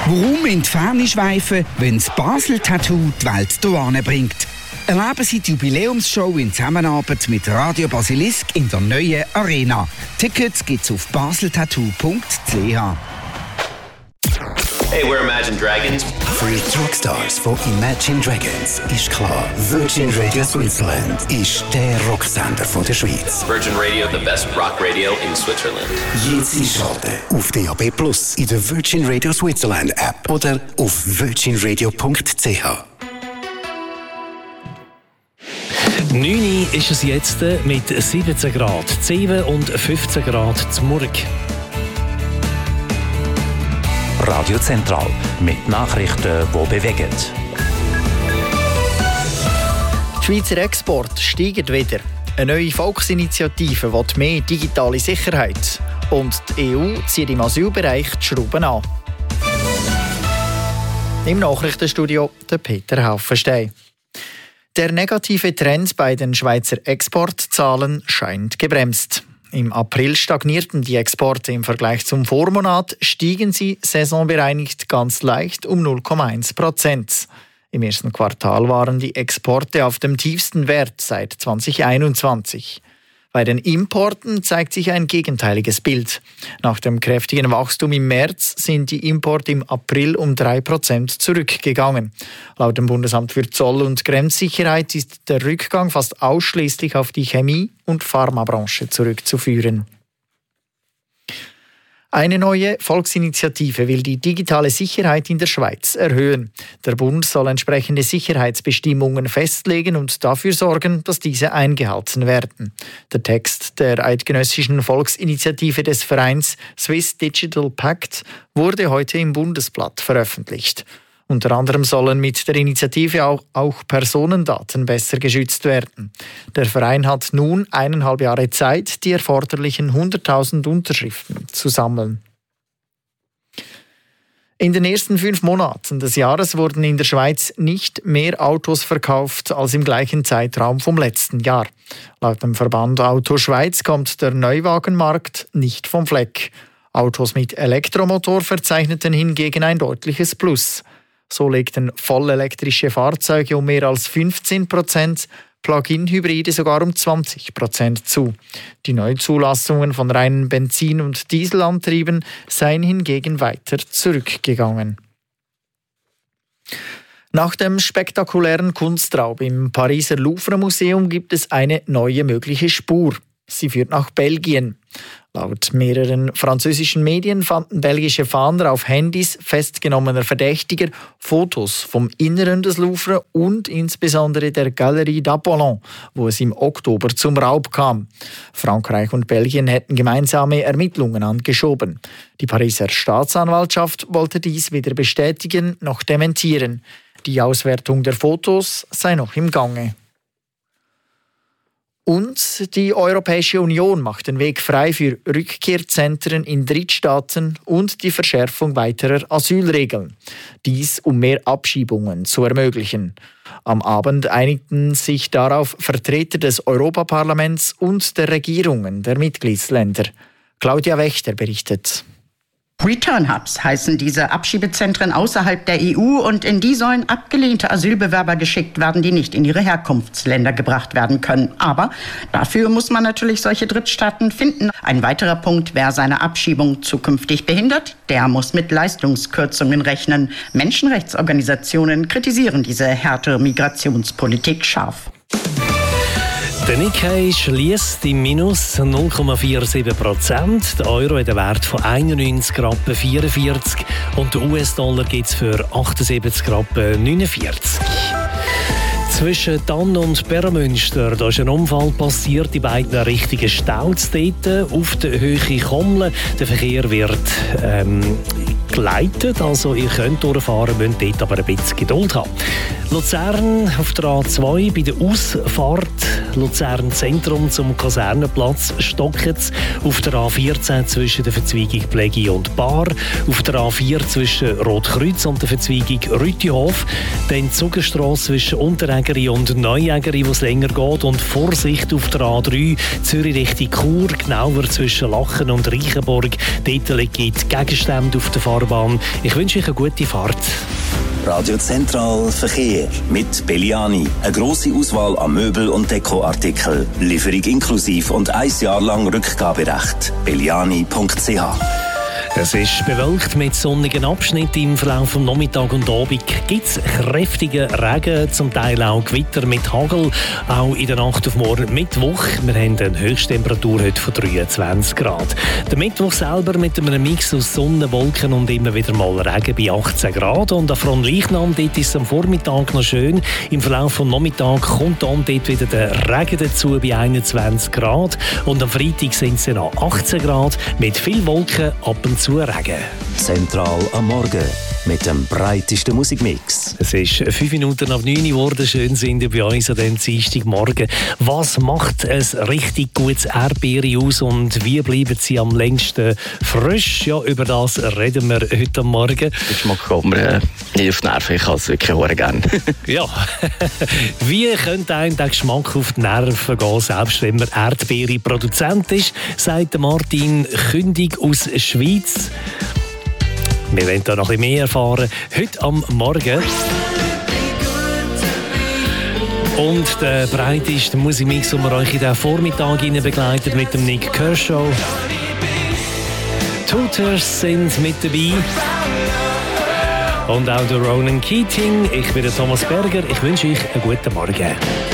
Warum in die Ferne schweifen, wenn das Basel-Tattoo die Welt hierhin bringt? Erleben Sie die Jubiläumsshow in Zusammenarbeit mit Radio Basilisk in der neuen Arena. Tickets gibt's auf baseltattoo.ch. Hey, we're Imagine Dragons. Für die Rockstars von Imagine Dragons ist klar, Virgin Radio Switzerland ist der Rocksender von der Schweiz. Virgin Radio, the best rock radio in Switzerland. Jetzt einschalten auf DAB+, in der Virgin Radio Switzerland App oder auf virginradio.ch. 9 ist es jetzt mit 17 Grad, 7 und 15 Grad zum Morgen. Radio Zentral mit Nachrichten, die bewegen. Die Schweizer Exporte steigen wieder. Eine neue Volksinitiative will mehr digitale Sicherheit. Und die EU zieht im Asylbereich die Schrauben an. Im Nachrichtenstudio der Peter Haufenstein. Der negative Trend bei den Schweizer Exportzahlen scheint gebremst. Im April stagnierten die Exporte im Vergleich zum Vormonat, stiegen sie saisonbereinigt ganz leicht um 0,1%. Im ersten Quartal waren die Exporte auf dem tiefsten Wert seit 2021. Bei den Importen zeigt sich ein gegenteiliges Bild. Nach dem kräftigen Wachstum im März sind die Importe im April um 3% zurückgegangen. Laut dem Bundesamt für Zoll- und Grenzsicherheit ist der Rückgang fast ausschließlich auf die Chemie- und Pharmabranche zurückzuführen. Eine neue Volksinitiative will die digitale Sicherheit in der Schweiz erhöhen. Der Bund soll entsprechende Sicherheitsbestimmungen festlegen und dafür sorgen, dass diese eingehalten werden. Der Text der eidgenössischen Volksinitiative des Vereins Swiss Digital Pact wurde heute im Bundesblatt veröffentlicht. Unter anderem sollen mit der Initiative auch Personendaten besser geschützt werden. Der Verein hat nun 1,5 Jahre Zeit, die erforderlichen 100.000 Unterschriften zu sammeln. In den ersten 5 Monaten des Jahres wurden in der Schweiz nicht mehr Autos verkauft als im gleichen Zeitraum vom letzten Jahr. Laut dem Verband Auto Schweiz kommt der Neuwagenmarkt nicht vom Fleck. Autos mit Elektromotor verzeichneten hingegen ein deutliches Plus. So legten vollelektrische Fahrzeuge um mehr als 15%, Plug-in-Hybride sogar um 20% zu. Die Neuzulassungen von reinen Benzin- und Dieselantrieben seien hingegen weiter zurückgegangen. Nach dem spektakulären Kunstraub im Pariser Louvre-Museum gibt es eine neue mögliche Spur. Sie führt nach Belgien. Laut mehreren französischen Medien fanden belgische Fahnder auf Handys festgenommener Verdächtiger Fotos vom Inneren des Louvre und insbesondere der Galerie d'Apollon, wo es im Oktober zum Raub kam. Frankreich und Belgien hätten gemeinsame Ermittlungen angeschoben. Die Pariser Staatsanwaltschaft wollte dies weder bestätigen noch dementieren. Die Auswertung der Fotos sei noch im Gange. Und die Europäische Union macht den Weg frei für Rückkehrzentren in Drittstaaten und die Verschärfung weiterer Asylregeln. Dies, um mehr Abschiebungen zu ermöglichen. Am Abend einigten sich darauf Vertreter des Europaparlaments und der Regierungen der Mitgliedsländer. Claudia Wächter berichtet. Return Hubs heißen diese Abschiebezentren außerhalb der EU und in die sollen abgelehnte Asylbewerber geschickt werden, die nicht in ihre Herkunftsländer gebracht werden können. Aber dafür muss man natürlich solche Drittstaaten finden. Ein weiterer Punkt, wer seine Abschiebung zukünftig behindert, der muss mit Leistungskürzungen rechnen. Menschenrechtsorganisationen kritisieren diese härtere Migrationspolitik scharf. Der Nikkei schliesst im Minus 0,47%. Der Euro hat einen Wert von 91,44 Rappen und der US-Dollar gibt es für 78,49 Rappen. Zwischen Thann und Perramünster, da ist ein Unfall passiert, die beiden richtigen Staus dort auf der Höhe Kommeln. Der Verkehr wird geleitet, also ihr könnt durchfahren, müsst dort aber ein bisschen Geduld haben. Luzern auf der A2 bei der Ausfahrt Luzern Zentrum zum Kasernenplatz stockt es. Auf der A14 zwischen der Verzweigung Plägi und Bar. Auf der A4 zwischen Rotkreuz und der Verzweigung Rüttihof. Dann die Zugenstrasse zwischen Unterägeri und Neuägeri, wo es länger geht. Und Vorsicht auf der A3 Zürich Richtung Chur, genauer zwischen Lachen und Reichenburg. Dort liegen Gegenstände auf der Fahrbahn Fahrbahn. Ich wünsche euch eine gute Fahrt. Radio Zentral Verkehr mit Belliani. Eine grosse Auswahl an Möbel- und Dekoartikeln. Lieferung inklusiv und 1 Jahr lang Rückgaberecht. belliani.ch. Es ist bewölkt mit sonnigen Abschnitten im Verlauf vom Nachmittag und Abend. Gibt es kräftigen Regen, zum Teil auch Gewitter mit Hagel, auch in der Nacht auf morgen Mittwoch. Wir haben eine Höchsttemperatur heute von 23 Grad. Der Mittwoch selber mit einem Mix aus Sonne, Wolken und immer wieder mal Regen bei 18 Grad. Und auf Fronleichnam, dort ist es am Vormittag noch schön. Im Verlauf vom Nachmittag kommt dann dort wieder der Regen dazu bei 21 Grad. Und am Freitag sind es noch 18 Grad mit viel Wolken ab und zu Regen. Zentral am Morgen mit dem breitesten Musikmix. Es ist 5 Minuten nach 9 Uhr geworden. Schön sind ihr bei uns an diesem Dienstagmorgen. Was macht ein richtig gutes Erdbeere aus und wie bleiben sie am längsten frisch? Ja, über das reden wir heute Morgen. Der Geschmack kommt mir nicht auf die Nerven. Ich habe es wirklich sehr gerne. Ja, wie könnte einem der Geschmack auf die Nerven gehen, selbst wenn man Erdbeere-Produzent ist, sagt Martin Kündig aus Schweiz. Wir wollen da noch ein bisschen mehr erfahren. Heute am Morgen. Und der breiteste Musikmix, den wir euch in den Vormittag begleitet mit dem Nick Kershaw. Tutors sind mit dabei. Und auch der Ronan Keating. Ich bin der Thomas Berger. Ich wünsche euch einen guten Morgen.